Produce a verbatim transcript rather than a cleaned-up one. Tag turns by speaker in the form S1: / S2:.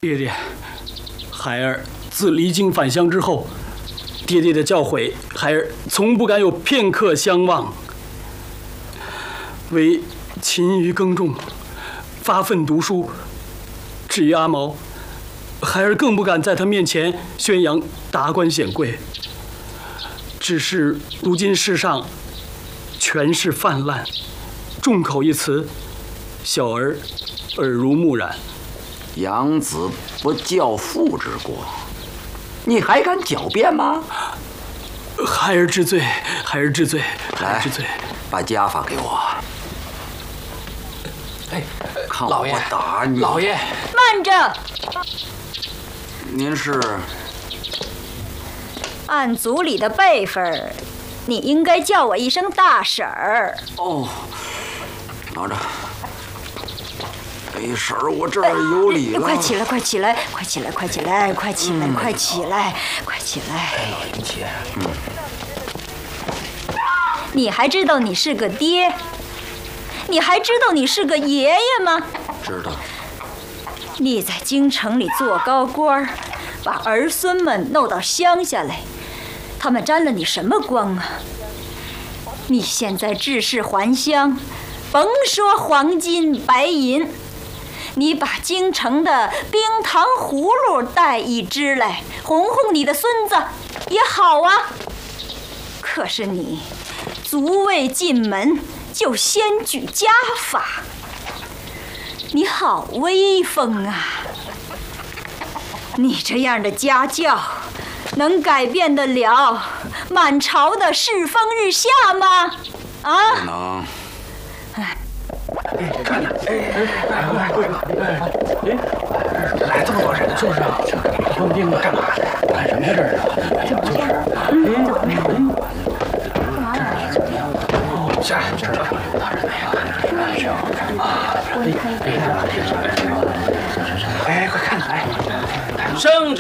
S1: 爹爹，孩儿自离京返乡之后，爹爹的教诲，孩儿从不敢有片刻相忘。唯勤于耕种，发奋读书。至于阿毛，孩儿更不敢在他面前宣扬达官显贵。只是如今世上权势泛滥，众口一词，小儿耳濡目染。
S2: 养子不教父之过，你还敢狡辩吗？
S1: 孩儿知罪，孩儿知罪，孩儿知罪。
S2: 把家法给我。
S3: 哎，
S2: 看
S3: 老爷，
S2: 我打你！
S3: 老爷，
S4: 慢着！
S2: 您是？
S4: 按族里的辈分，你应该叫我一声大婶儿。
S2: 哦，拿着。哎，婶儿，我这儿有礼了。
S4: 快起来，快起来，快起来，快起来，快起来，快起来，快起来！
S3: 哎，老爷您起。
S2: 嗯。
S4: 你还知道你是个爹？你还知道你是个爷爷吗？
S2: 知道。
S4: 你在京城里做高官，把儿孙们弄到乡下来，他们沾了你什么光啊？你现在致仕还乡，甭说黄金白银，你把京城的冰糖葫芦带一只来，哄哄你的孙子也好啊。可是你足未进门就先举家法，你好威风啊！你这样的家教，能改变得了满朝的世风日下吗？啊？
S2: 不能。
S3: 哎，看看，哎哎哎哎，来这么多人，是不是啊？封兵干嘛的？干什么呀？这是？就是，嗯，怎么样？干嘛呀？哦，下来，这儿有大人。哎呀，看啊！哎，哎，快看看！哎，生